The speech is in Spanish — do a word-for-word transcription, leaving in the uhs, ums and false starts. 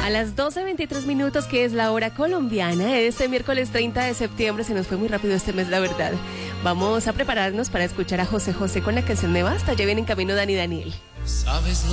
A las doce veintitrés minutos, que es la hora colombiana, este miércoles treinta de septiembre, se nos fue muy rápido este mes, la verdad. Vamos a prepararnos para escuchar a José José con la canción Me Basta. Ya viene en camino Dani Daniel. Sabes